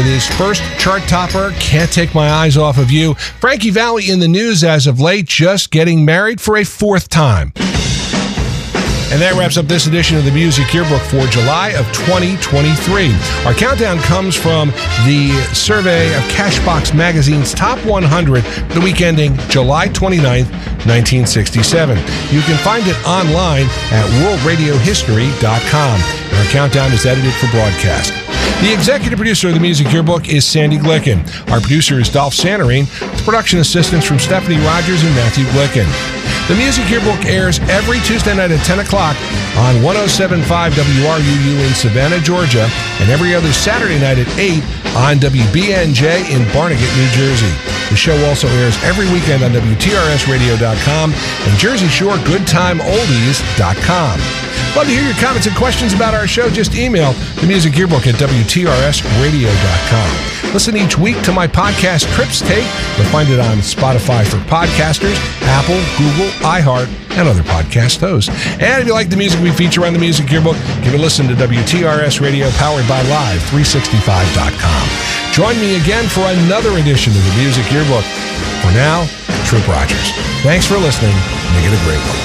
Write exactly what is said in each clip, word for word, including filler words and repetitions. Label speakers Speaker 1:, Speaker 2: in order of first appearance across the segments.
Speaker 1: his first chart topper, Can't Take My Eyes Off of You. Frankie Valli in the news as of late, just getting married for a fourth time. And that wraps up this edition of the Music Yearbook for July of twenty twenty-three. Our countdown comes from the survey of Cashbox Magazine's Top one hundred for the week ending July twenty-ninth, nineteen sixty-seven. You can find it online at world radio history dot com. And our countdown is edited for broadcast. The executive producer of the Music Yearbook is Sandy Glicken. Our producer is Dolph Santarine, with production assistance from Stephanie Rogers and Matthew Glicken. The Music Yearbook airs every Tuesday night at ten o'clock on one oh seven point five W R U U in Savannah, Georgia, and every other Saturday night at eight on W B N J in Barnegat, New Jersey. The show also airs every weekend on W T R S radio dot com and Jersey Shore good time oldies dot com. Love to hear your comments and questions about our show. Just email the Music Yearbook at W T R S radio dot com. Listen each week to my podcast, Trips Take. You'll find it on Spotify for podcasters, Apple, Google, iHeart, and other podcast hosts. And if you like the music we feature on the Music Yearbook, give a listen to W T R S Radio, powered by Live three sixty-five dot com. Join me again for another edition of the Music Yearbook. For now, Trip Rogers. Thanks for listening. Make it a great one.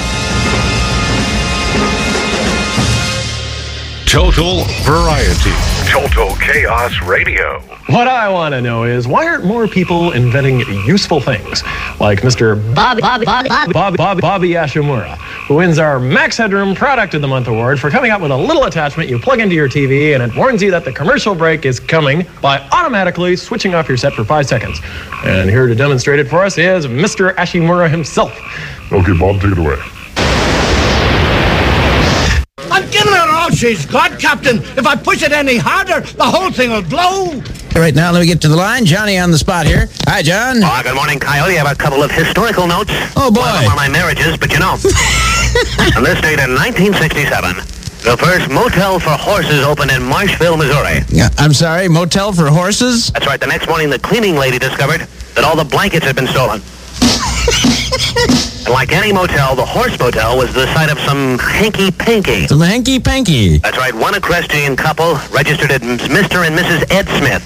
Speaker 2: Total variety. Total Chaos Radio.
Speaker 3: What I want to know is, why aren't more people inventing useful things? Like Mister Bobby, Bobby, Bobby, Bobby, Bobby, Bobby Ashimura, who wins our Max Headroom Product of the Month award for coming up with a little attachment you plug into your T V and it warns you that the commercial break is coming by automatically switching off your set for five seconds. And here to demonstrate it for us is Mister Ashimura himself.
Speaker 4: Okay, Bob, take it away.
Speaker 5: I'm giving her all she's got, Captain. If I push it any harder, the whole thing will blow.
Speaker 6: Right now, let me get to the line. Johnny on the spot here. Hi, John.
Speaker 7: Oh, good morning, Coyote. I have a couple of historical notes.
Speaker 6: Oh, boy.
Speaker 7: One of them are my marriages, but you know. On this date in nineteen sixty-seven, the first motel for horses opened in Marshville, Missouri.
Speaker 6: Yeah, I'm sorry, motel for horses?
Speaker 7: That's right. The next morning, the cleaning lady discovered that all the blankets had been stolen. And like any motel, the horse motel was the site of some hanky-panky.
Speaker 6: Some hanky-panky.
Speaker 7: That's right. One equestrian couple registered as Mister and Missus Ed Smith.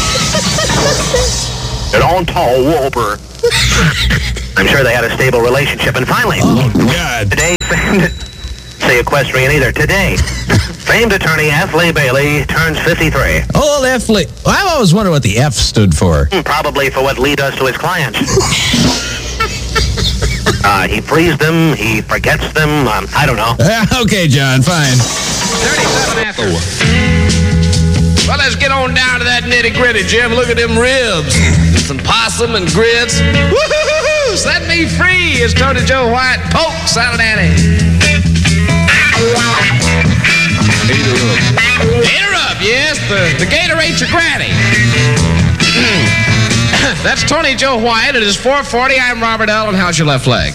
Speaker 7: An on tall whooper. I'm sure they had a stable relationship. And finally,
Speaker 6: oh, God.
Speaker 7: Today, famed, say equestrian either. Today, famed attorney F. Lee Bailey turns fifty-three.
Speaker 6: Oh, F. Lee. Well, I've always wondered what the F stood for.
Speaker 7: Probably for what Lee does to his clients. Uh, he frees them, he forgets them, um, I don't know.
Speaker 6: Uh, okay, John, fine.
Speaker 8: thirty-seven after. Oh. Well, let's get on down to that nitty-gritty, Jim. Look at them ribs. Some possum and grits. Woo-hoo-hoo! Set me free, as Tony Joe White pokes out of Danny. Gator up. Gator up, yes. The, the Gator ate your granny. That's Tony Joe White. It is four forty. I'm Robert L. And how's your left leg?